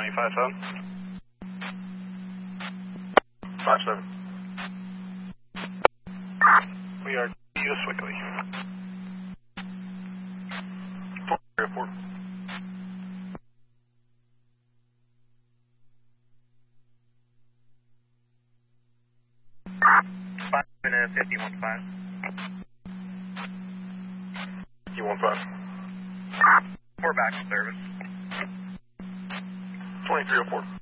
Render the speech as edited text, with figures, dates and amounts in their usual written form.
57. 57. We are Us Wickley. 4 5 5. 51.5. 4 back to service. 2304.